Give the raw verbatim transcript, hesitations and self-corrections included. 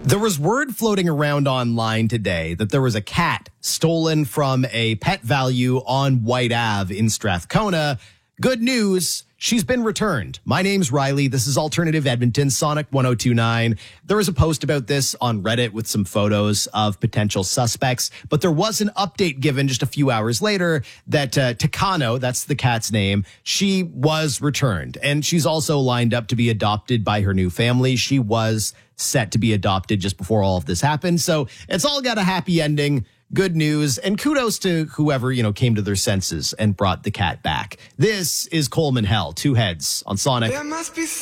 There was word floating around online today that there was a cat stolen from a Pet Value on White Ave in Strathcona. Good news, she's been returned. My name's Riley. This is Alternative Edmonton, Sonic one oh two point nine. There was a post about this on Reddit with some photos of potential suspects, but there was an update given just a few hours later that uh, Takano, that's the cat's name, she was returned. And she's also lined up to be adopted by her new family. She was set to be adopted just before all of this happened. So it's all got a happy ending. Good news, and kudos to whoever, you know, came to their senses and brought the cat back. This is Coleman Hell, Two Heads on Sonic. There must be